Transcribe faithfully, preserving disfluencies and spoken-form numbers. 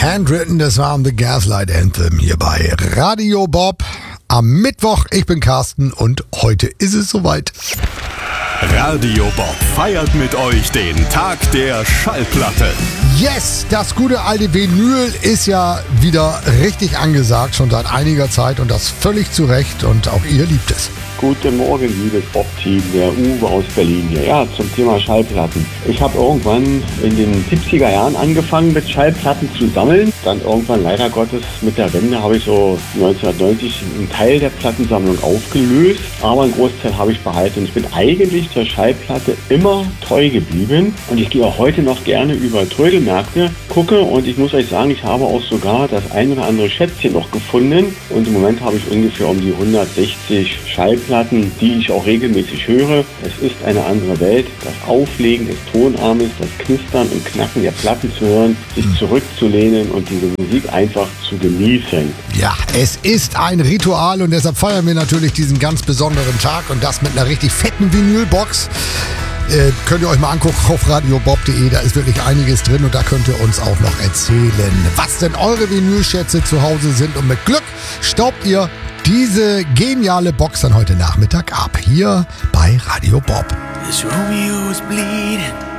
Handwritten, das war The Gaslight Anthem hier bei Radio Bob. Am Mittwoch, ich bin Carsten und heute ist es soweit. Radio Bob feiert mit euch den Tag der Schallplatte. Yes, das gute alte Vinyl ist ja wieder richtig angesagt, schon seit einiger Zeit und das völlig zu Recht und auch ihr liebt es. Guten Morgen, liebes Bob-Team, der Uwe aus Berlin hier. Ja, zum Thema Schallplatten. Ich habe irgendwann in den siebziger Jahren angefangen mit Schallplatten zu sammeln. Dann irgendwann, leider Gottes, mit der Wende habe ich so neunzehnhundertneunzig einen Teil der Plattensammlung aufgelöst. Aber einen Großteil habe ich behalten. Und ich bin eigentlich zur Schallplatte immer treu geblieben. Und ich gehe auch heute noch gerne über Trödelmärkte, gucke. Und ich muss euch sagen, ich habe auch sogar das ein oder andere Schätzchen noch gefunden. Und im Moment habe ich ungefähr um die hundertsechzig Schallplatten. Platten, die ich auch regelmäßig höre. Es ist eine andere Welt. Das Auflegen des Tonarmes, das Knistern und Knacken der Platten zu hören, sich zurückzulehnen und diese Musik einfach zu genießen. Ja, es ist ein Ritual und deshalb feiern wir natürlich diesen ganz besonderen Tag und das mit einer richtig fetten Vinylbox. Äh, könnt ihr euch mal angucken auf radiobob punkt de, da ist wirklich einiges drin und da könnt ihr uns auch noch erzählen, was denn eure Vinylschätze zu Hause sind und mit Glück staubt ihr diese geniale Box dann heute Nachmittag ab, hier bei Radio Bob. This Romeo is bleeding.